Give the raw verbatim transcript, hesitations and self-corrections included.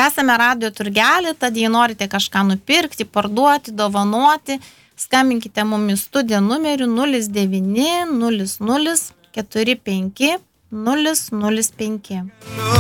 Esame radijo turgelį, tad jei norite kažką nupirkti, parduoti, dovanoti, skambinkite mums į studiją numeriu nulis devyni nulis nulis keturi penki nulis nulis penki.